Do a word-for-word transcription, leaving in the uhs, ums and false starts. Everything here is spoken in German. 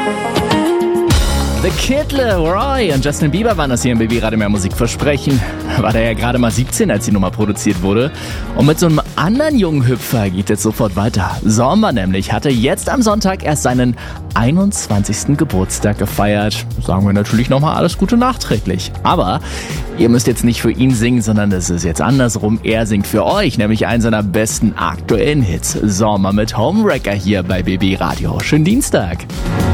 The Kid Laroi und Justin Bieber waren das hier im B B Radio Mehr Musik versprechen. War der ja gerade mal siebzehn, als die Nummer produziert wurde. Und mit so einem anderen jungen Hüpfer geht jetzt sofort weiter. Sommer nämlich hatte jetzt am Sonntag erst seinen einundzwanzigsten Geburtstag gefeiert. Sagen wir natürlich nochmal alles Gute nachträglich. Aber ihr müsst jetzt nicht für ihn singen, sondern es ist jetzt andersrum. Er singt für euch, nämlich einen seiner besten aktuellen Hits. Sommer mit Homewrecker hier bei B B Radio. Schönen Dienstag.